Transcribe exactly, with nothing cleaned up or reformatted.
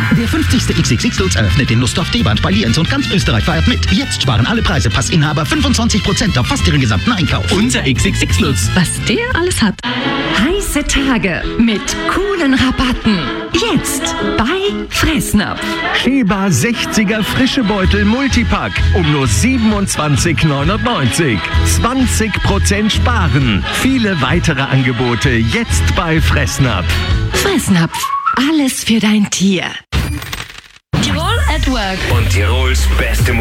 Der fünfzigste X X X Lutz eröffnet den Lusthof D-Band bei Lienz und ganz Österreich feiert mit. Jetzt sparen alle Preise-Passinhaber fünfundzwanzig Prozent auf fast ihren gesamten Einkauf. Unser X X X Lutz. Was der alles hat. Heiße Tage mit coolen Rabatten. Jetzt bei Fressnapf. Schäber sechziger frische Beutel Multipack um nur siebenundzwanzig neunundneunzig. zwanzig Prozent sparen. Viele weitere Angebote jetzt bei Fressnapf. Fressnapf. Alles für dein Tier. Tirol at Work. Und Tirols beste